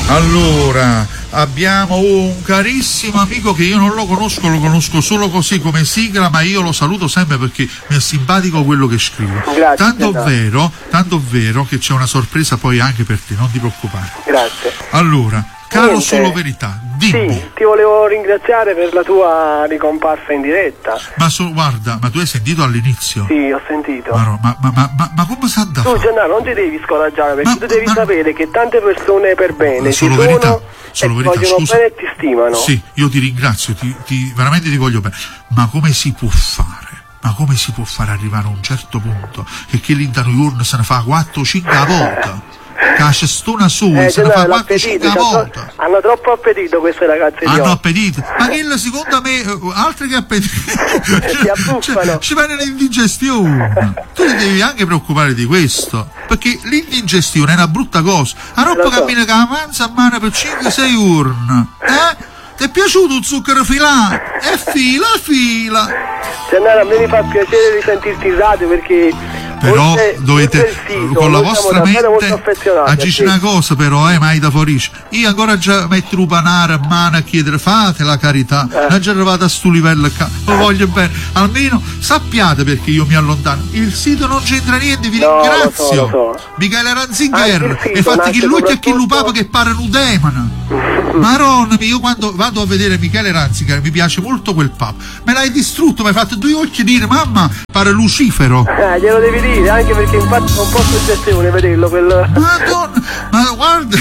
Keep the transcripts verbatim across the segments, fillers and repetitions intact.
Allora, abbiamo un carissimo amico che io non lo conosco, lo conosco solo così come sigla, ma io lo saluto sempre perché mi è simpatico quello che scrive. Grazie. Tanto No. vero, tanto vero che c'è una sorpresa poi anche per te, non ti preoccupare. Grazie. Allora, caro Niente. Solo Verità, dimmi. Sì, ti volevo ringraziare per la tua ricomparsa in diretta. Ma so, guarda, ma tu hai sentito all'inizio? Sì, ho sentito. Ma, no, ma, ma, ma, ma, ma come sa da Tu fare? Gennaro non ti devi scoraggiare perché Ma- tu devi ma- sapere che tante persone per bene Solo ci verità, sono solo e verità, vogliono scusa. bene e ti stimano. Sì, io ti ringrazio, ti, ti, veramente ti voglio bene. Ma come si può fare? Ma come si può fare arrivare a un certo punto che chi l'interno se ne fa quattro cinque volte? Che la cestona sua Eh, se ne fa Gennaro, quattro cinque l'appetito, c'ha volte? tro- hanno troppo appetito queste ragazze di Hanno oggi. appetito, ma che il- secondo me eh, altri che appetito Si abbuffano. cioè, ci fanno l'indigestione. Tu ti devi anche preoccupare di questo, perché l'indigestione è una brutta cosa. La roba Lo so. cammina che avanza a mano per cinque sei urne, eh? Ti è piaciuto un zucchero filato? E fila, fila. Gennaro, a me mi fa piacere risentirti in radio perché Però oltre- dovete, oltre il sito, con la noi vostra siamo davvero molto mente, affezionati a agisci te. una cosa però, eh, mai da fuorice. Io ancora già metto un panare a mano a chiedere, fate la carità, Eh. non già arrivato a sto livello qua, lo voglio bene. Almeno sappiate perché io mi allontano. Il sito non c'entra niente, vi No, lo ringrazio. so, lo so. Michele Anche Ranzinger, il sito infatti chi nasce lui e chi soprattutto- lupapa che pare un demone. Maronna, io quando vado a vedere Michele Ranziger mi piace molto quel pub. Me l'hai distrutto, mi hai fatto due occhi dire, mamma, pare Lucifero. Eh, glielo devi dire, anche perché infatti è un po' suggestione vederlo, quel... Madonna, ma guarda,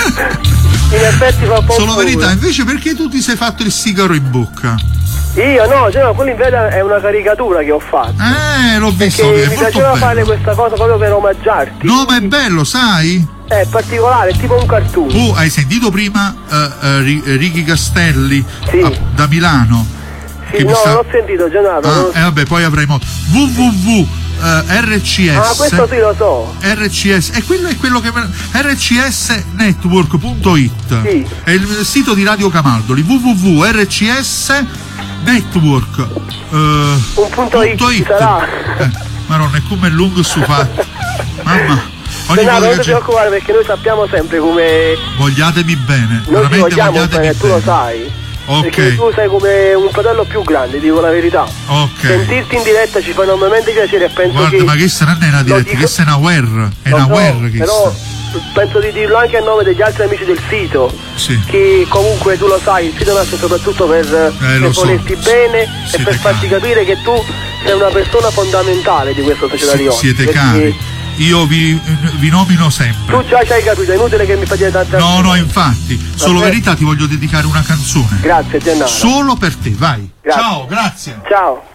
in effetti fa un po' solo paura. verità, invece perché tu ti sei fatto il sigaro in bocca? Io no, cioè, no, quello in verità è una caricatura che ho fatto. Eh, l'ho visto, Che che è mi molto piaceva fare bello. questa cosa proprio per omaggiarti. No, ma è bello, sai? È particolare, è tipo un cartoon. Tu hai sentito prima eh, eh, Ri- Ricky Castelli Sì. a- da Milano? Sì, che mi no, sta- non ho sentito, Gennaro. Ah, non- e vabbè, poi avremo www eh, R C S. Ah, questo sì lo so. R C S, e quello è quello che R C S network punto it Sì. è il sito di Radio Camaldoli, www R C S network eh, Un punto it ci sarà. eh, Maronna, è come è lungo su fatto. Mamma, ogni Gennaro, volta non che ti c'è- preoccupare perché noi sappiamo sempre come vogliatemi bene, noi ti veramente vogliamo vogliatemi bene, tu bene. lo sai. Ok. Perché tu sei come un fratello più grande, dico la verità. Ok. Sentirti in diretta ci fa enormemente piacere e penso Guarda, che... ma che sarà non è una lo diretta, dico- che sta è una guerra, è lo una so, guerra che però sta. penso di dirlo anche a nome degli altri amici del sito. Sì. Che comunque tu lo sai, il sito nasce soprattutto per, per lo so. volerti bene Siete e per farti cari. capire che tu sei una persona fondamentale di questa società di Si- oggi. siete perché cari, io vi, vi nomino sempre. Tu già ci hai capito, è inutile che mi fai dire tante No, altre no, cose. infatti, solo Vabbè. verità ti voglio dedicare una canzone. Grazie Gennaro. Solo per te, vai. Grazie. Ciao, grazie. Ciao.